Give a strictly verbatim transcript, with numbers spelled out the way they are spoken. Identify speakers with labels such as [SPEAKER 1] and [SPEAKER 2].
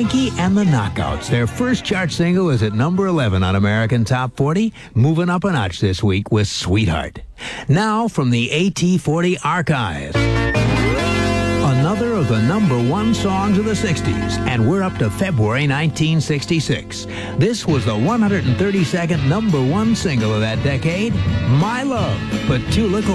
[SPEAKER 1] Frankie and the Knockouts. Their first chart single is at number eleven on American Top forty, moving up a notch this week with Sweetheart. Now from the A T forty archives, another of the number one songs of the sixties, and we're up to February nineteen sixty-six. This was the one hundred thirty-second number one single of that decade, My Love, Petula Clark.